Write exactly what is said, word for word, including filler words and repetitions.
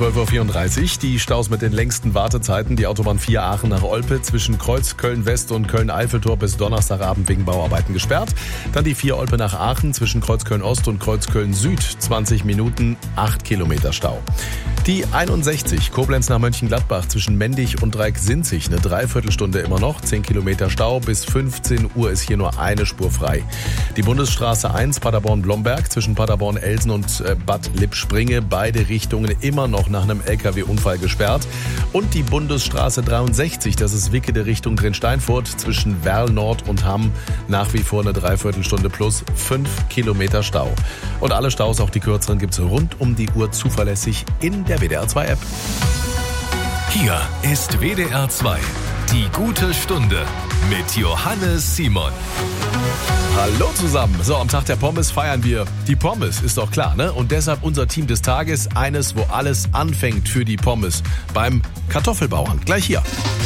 zwölf Uhr vierunddreißig. Die Staus mit den längsten Wartezeiten. Die Autobahn vier Aachen nach Olpe zwischen Kreuz Köln-West und Köln-Eiffeltor bis Donnerstagabend wegen Bauarbeiten gesperrt. Dann die vier Olpe nach Aachen zwischen Kreuz Köln-Ost und Kreuz Köln-Süd. zwanzig Minuten, acht Kilometer Stau. Die einundsechzig Koblenz nach Mönchengladbach zwischen Mendig und Dreieck-Sinzig. Eine Dreiviertelstunde immer noch. zehn Kilometer Stau. Bis fünfzehn Uhr ist hier nur eine Spur frei. Die Bundesstraße eins Paderborn-Blomberg zwischen Paderborn-Elsen und Bad Lippspringe. Beide Richtungen immer noch nach einem L K W-Unfall gesperrt. Und die Bundesstraße dreiundsechzig, das ist Wickede Richtung Drin-Steinfurt zwischen Werl Nord und Hamm. Nach wie vor eine Dreiviertelstunde plus fünf Kilometer Stau. Und alle Staus, auch die kürzeren, gibt's rund um die Uhr zuverlässig in der W D R zwei App. Hier ist W D R zwei, die gute Stunde mit Johannes Simon. Hallo zusammen. So, am Tag der Pommes feiern wir die Pommes, ist doch klar, ne? Und deshalb unser Team des Tages, eines, wo alles anfängt für die Pommes. Beim Kartoffelbauern. Gleich hier.